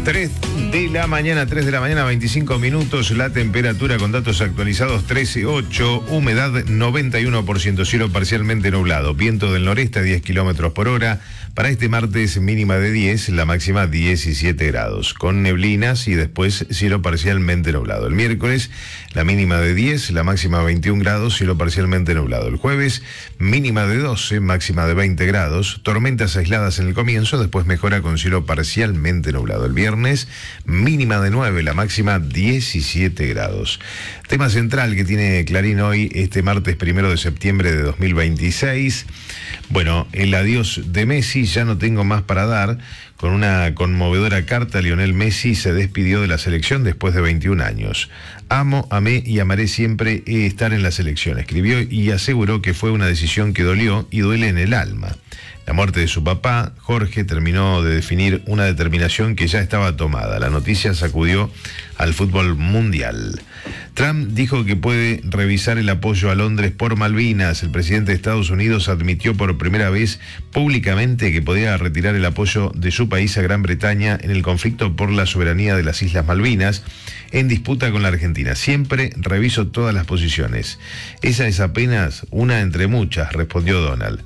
3 de la mañana, 25 minutos, la temperatura con datos actualizados 13,8, humedad 91%, cielo parcialmente nublado, viento del noreste a 10 kilómetros por hora. Para este martes mínima de 10, la máxima 17 grados, con neblinas y después cielo parcialmente nublado. El miércoles la mínima de 10, la máxima 21 grados, cielo parcialmente nublado. El jueves mínima de 12, máxima de 20 grados, tormentas aisladas en el comienzo, después mejora con cielo parcialmente nublado. El viernes mínima de 9, la máxima 17 grados. Tema central que tiene Clarín hoy, este martes 1 de septiembre de 2026. Bueno, el adiós de Messi, ya no tengo más para dar. Con una conmovedora carta, Lionel Messi se despidió de la selección después de 21 años. Amo, amé y amaré siempre estar en la selección, escribió y aseguró que fue una decisión que dolió y duele en el alma. La muerte de su papá, Jorge, terminó de definir una determinación que ya estaba tomada. La noticia sacudió al fútbol mundial. Trump dijo que puede revisar el apoyo a Londres por Malvinas. El presidente de Estados Unidos admitió por primera vez públicamente que podía retirar el apoyo de su país a Gran Bretaña en el conflicto por la soberanía de las Islas Malvinas en disputa con la Argentina. Siempre reviso todas las posiciones. Esa es apenas una entre muchas, respondió Donald.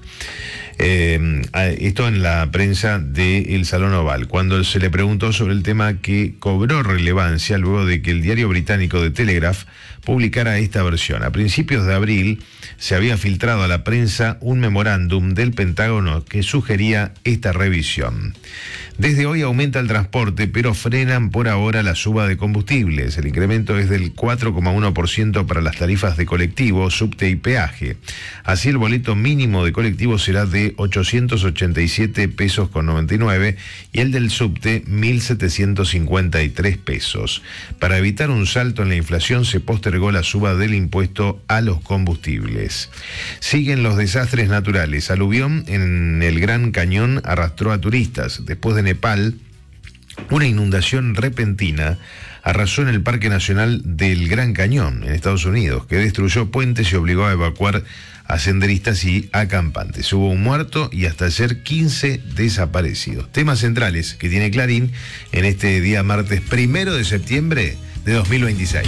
Esto en la prensa del Salón Oval, cuando se le preguntó sobre el tema que cobró relevancia luego de que el diario británico The Telegraph publicara esta versión. A principios de abril se había filtrado a la prensa un memorándum del Pentágono que sugería esta revisión. Desde hoy aumenta el transporte, pero frenan por ahora la suba de combustibles. El incremento es del 4,1% para las tarifas de colectivo, subte y peaje. Así el boleto mínimo de colectivo será de 887 pesos con 99 y el del subte 1.753 pesos. Para evitar un salto en la inflación se postergó la suba del impuesto a los combustibles. Siguen los desastres naturales. Aluvión en el Gran Cañón arrastró a turistas. Después de Nepal, una inundación repentina arrasó en el Parque Nacional del Gran Cañón, en Estados Unidos, que destruyó puentes y obligó a evacuar a senderistas y acampantes. Hubo un muerto y hasta ayer 15 desaparecidos. Temas centrales que tiene Clarín en este día martes 1 de septiembre de 2026.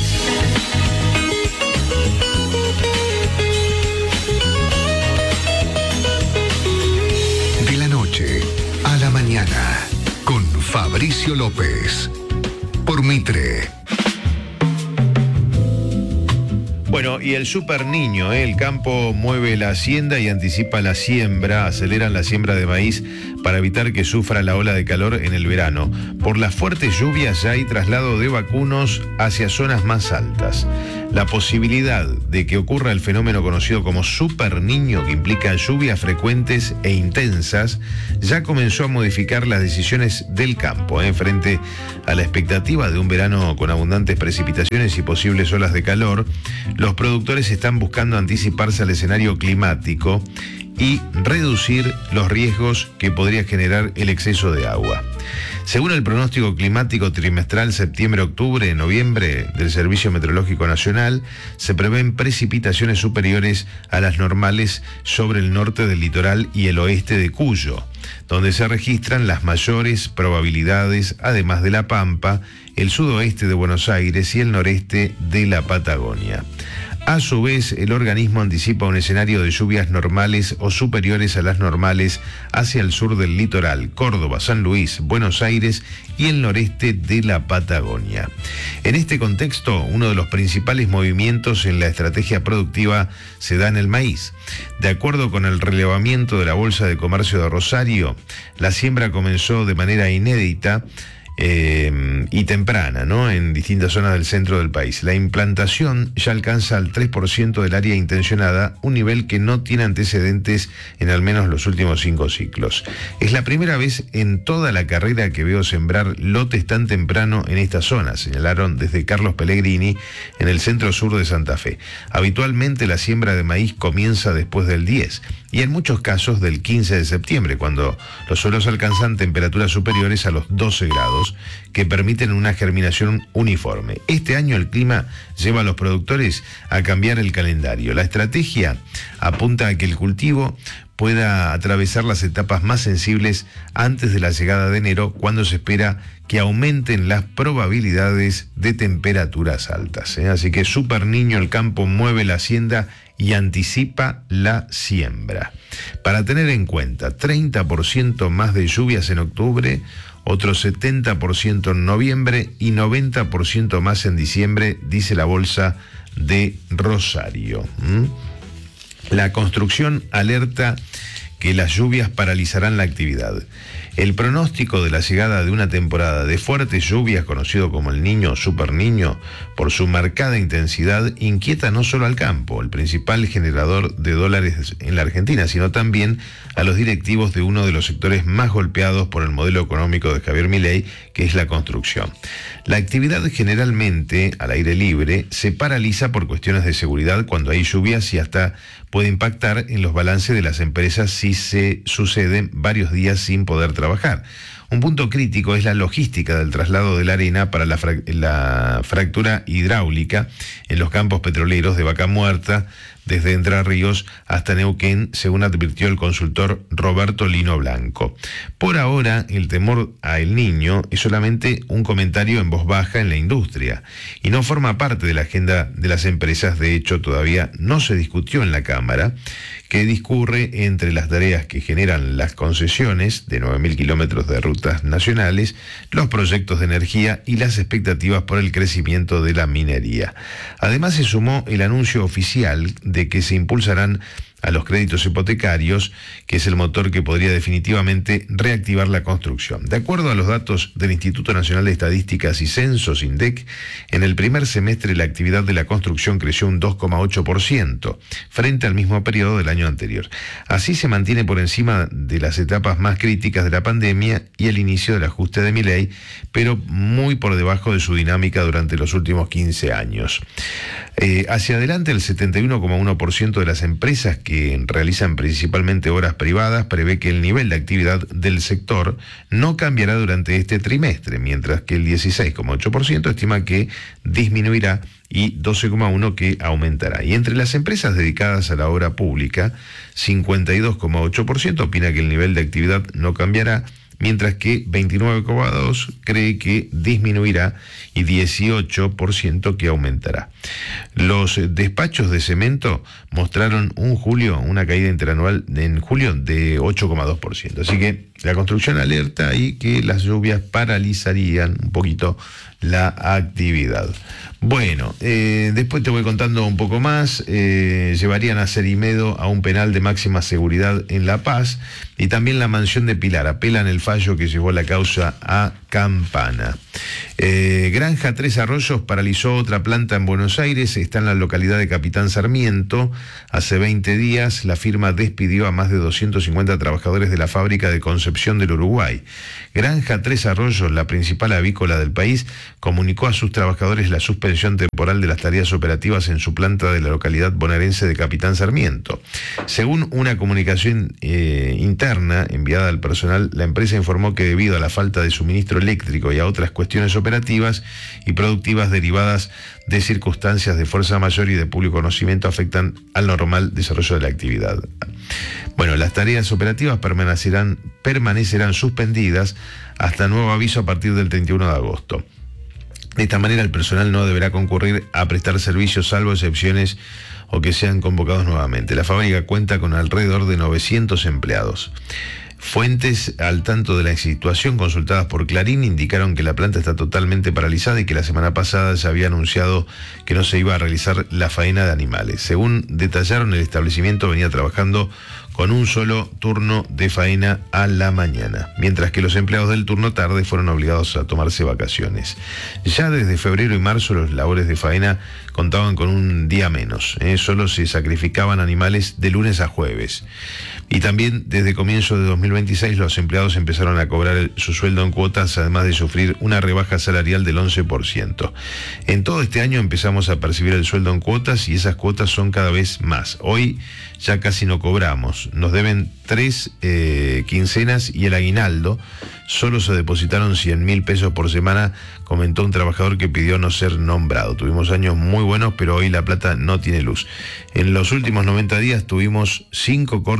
De la noche a la mañana, con Fabricio López, por Mitre. Bueno, y el super niño, el campo mueve la hacienda y anticipa la siembra, aceleran la siembra de maíz para evitar que sufra la ola de calor en el verano. Por las fuertes lluvias ya hay traslado de vacunos hacia zonas más altas. La posibilidad de que ocurra el fenómeno conocido como super niño, que implica lluvias frecuentes e intensas, ya comenzó a modificar las decisiones del campo. Frente a la expectativa de un verano con abundantes precipitaciones y posibles olas de calor, los productores están buscando anticiparse al escenario climático y reducir los riesgos que podría generar el exceso de agua. Según el pronóstico climático trimestral septiembre-octubre-noviembre del Servicio Meteorológico Nacional, se prevén precipitaciones superiores a las normales sobre el norte del litoral y el oeste de Cuyo, donde se registran las mayores probabilidades, además de La Pampa, el sudoeste de Buenos Aires y el noreste de la Patagonia. A su vez, el organismo anticipa un escenario de lluvias normales o superiores a las normales hacia el sur del litoral, Córdoba, San Luis, Buenos Aires y el noreste de la Patagonia. En este contexto, uno de los principales movimientos en la estrategia productiva se da en el maíz. De acuerdo con el relevamiento de la Bolsa de Comercio de Rosario, la siembra comenzó de manera inédita y temprana, ¿no?, en distintas zonas del centro del país. La implantación ya alcanza el 3% del área intencionada, un nivel que no tiene antecedentes en al menos los últimos 5 ciclos. Es la primera vez en toda la carrera que veo sembrar lotes tan temprano en esta zona, señalaron desde Carlos Pellegrini en el centro sur de Santa Fe. Habitualmente la siembra de maíz comienza después del 10 y en muchos casos del 15 de septiembre, cuando los suelos alcanzan temperaturas superiores a los 12 grados, que permiten una germinación uniforme. Este año el clima lleva a los productores a cambiar el calendario. La estrategia apunta a que el cultivo pueda atravesar las etapas más sensibles antes de la llegada de enero, cuando se espera que aumenten las probabilidades de temperaturas altas. Así que Super Niño, el campo mueve la hacienda y anticipa la siembra. Para tener en cuenta, 30% más de lluvias en octubre, otro 70% en noviembre y 90% más en diciembre, dice la Bolsa de Rosario. La construcción alerta que las lluvias paralizarán la actividad. El pronóstico de la llegada de una temporada de fuertes lluvias, conocido como el Niño o Super Niño, por su marcada intensidad, inquieta no solo al campo, el principal generador de dólares en la Argentina, sino también a los directivos de uno de los sectores más golpeados por el modelo económico de Javier Milei, que es la construcción. La actividad, generalmente al aire libre, se paraliza por cuestiones de seguridad cuando hay lluvias, y hasta puede impactar en los balances de las empresas si se suceden varios días sin poder trabajar. Un punto crítico es la logística del traslado de la arena para la fractura hidráulica en los campos petroleros de Vaca Muerta, desde Entre Ríos hasta Neuquén, según advirtió el consultor Roberto Lino Blanco. Por ahora, el temor a El Niño es solamente un comentario en voz baja en la industria y no forma parte de la agenda de las empresas. De hecho, todavía no se discutió en la Cámara, que discurre entre las tareas que generan las concesiones de 9.000 kilómetros de rutas nacionales, los proyectos de energía y las expectativas por el crecimiento de la minería. Además, se sumó el anuncio oficial de que se impulsarán a los créditos hipotecarios, que es el motor que podría definitivamente reactivar la construcción. De acuerdo a los datos del Instituto Nacional de Estadísticas y Censos, INDEC, en el primer semestre la actividad de la construcción creció un 2,8% frente al mismo periodo del año anterior. Así se mantiene por encima de las etapas más críticas de la pandemia y el inicio del ajuste de Milei, pero muy por debajo de su dinámica durante los últimos 15 años. Hacia adelante, el 71,1% de las empresas que realizan principalmente obras privadas prevé que el nivel de actividad del sector no cambiará durante este trimestre, mientras que el 16,8% estima que disminuirá y 12,1% que aumentará. Y entre las empresas dedicadas a la obra pública, 52,8% opina que el nivel de actividad no cambiará, mientras que 29,2% cree que disminuirá y 18% que aumentará. Los despachos de cemento mostraron una caída interanual en julio de 8,2%. Así que la construcción alerta y que las lluvias paralizarían un poquito la actividad. Bueno, después te voy contando un poco más. Llevarían a Cerimedo a un penal de máxima seguridad en La Paz, y también la mansión de Pilar apelan el fallo que llevó la causa a Campana. Granja Tres Arroyos paralizó otra planta en Buenos Aires, está en la localidad de Capitán Sarmiento. Hace 20 días la firma despidió a más de 250 trabajadores de la fábrica de Concepción del Uruguay. Granja Tres Arroyos, la principal avícola del país, comunicó a sus trabajadores la suspensión temporal de las tareas operativas en su planta de la localidad bonaerense de Capitán Sarmiento. Según una comunicación interna enviada al personal, la empresa informó que debido a la falta de suministro eléctrico y a otras cuestiones operativas y productivas derivadas de circunstancias de fuerza mayor y de público conocimiento, afectan al normal desarrollo de la actividad. Bueno, las tareas operativas permanecerán suspendidas hasta nuevo aviso a partir del 31 de agosto. De esta manera, el personal no deberá concurrir a prestar servicios, salvo excepciones o que sean convocados nuevamente. La fábrica cuenta con alrededor de 900 empleados. Fuentes al tanto de la situación consultadas por Clarín indicaron que la planta está totalmente paralizada y que la semana pasada se había anunciado que no se iba a realizar la faena de animales. Según detallaron, el establecimiento venía trabajando con un solo turno de faena a la mañana, mientras que los empleados del turno tarde fueron obligados a tomarse vacaciones. Ya desde febrero y marzo los labores de faena contaban con un día menos, solo se sacrificaban animales de lunes a jueves. Y también desde comienzo de 2026 los empleados empezaron a cobrar su sueldo en cuotas, además de sufrir una rebaja salarial del 11%. En todo este año empezamos a percibir el sueldo en cuotas y esas cuotas son cada vez más. Hoy ya casi no cobramos, nos deben 3 quincenas y el aguinaldo. Solo se depositaron 100.000 pesos por semana, comentó un trabajador que pidió no ser nombrado. Tuvimos años muy buenos, pero hoy la plata no tiene luz. En los últimos 90 días tuvimos 5 cortes de suministro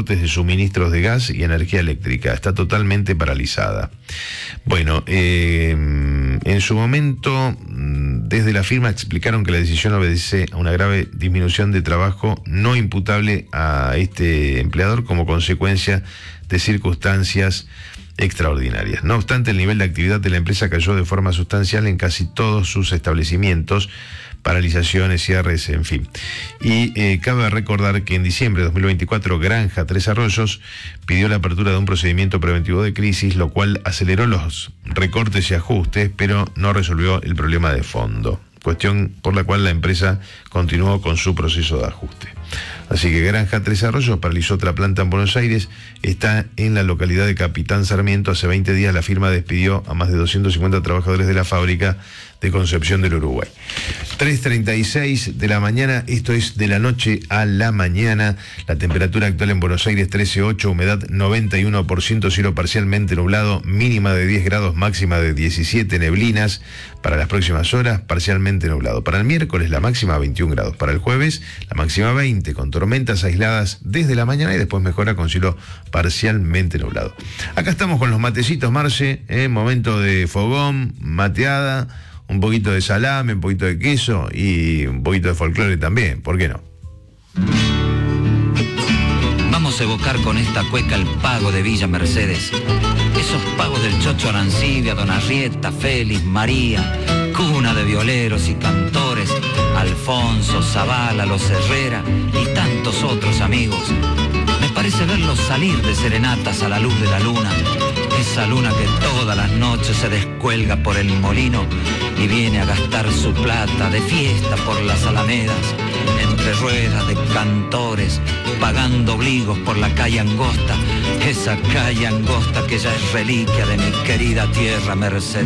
suministros de gas y energía eléctrica. Está totalmente paralizada. Bueno, en su momento, desde la firma explicaron que la decisión obedece a una grave disminución de trabajo no imputable a este empleador como consecuencia de circunstancias extraordinarias. No obstante, el nivel de actividad de la empresa cayó de forma sustancial en casi todos sus establecimientos, paralizaciones, cierres, en fin. Y cabe recordar que en diciembre de 2024 Granja Tres Arroyos pidió la apertura de un procedimiento preventivo de crisis, lo cual aceleró los recortes y ajustes, pero no resolvió el problema de fondo, cuestión por la cual la empresa continuó con su proceso de ajuste. Así que Granja Tres Arroyos paralizó otra planta en Buenos Aires, está en la localidad de Capitán Sarmiento. Hace 20 días la firma despidió a más de 250 trabajadores de la fábrica de Concepción del Uruguay. 3:36 de la mañana, esto es de la noche a la mañana. La temperatura actual en Buenos Aires 13,8, humedad 91%, cielo parcialmente nublado, mínima de 10 grados, máxima de 17, neblinas. Para las próximas horas, parcialmente nublado. Para el miércoles la máxima 21 grados. Para el jueves la máxima 20, con tormentas aisladas desde la mañana y después mejora con cielo parcialmente nublado. Acá estamos con los matecitos, Marce, momento de fogón, mateada, un poquito de salame, un poquito de queso y un poquito de folclore también, ¿por qué no? Vamos a evocar con esta cueca el pago de Villa Mercedes. Esos pagos del Chocho Arancibia, Don Arrieta, Félix, María, cuna de violeros y cantores, Alfonso, Zavala, Los Herrera y tantos otros amigos. Me parece verlos salir de serenatas a la luz de la luna, esa luna que todas las noches se descuelga por el molino y viene a gastar su plata de fiesta por las alamedas, entre ruedas de cantores, pagando obligos por la calle angosta, esa calle angosta que ya es reliquia de mi querida tierra Mercedes.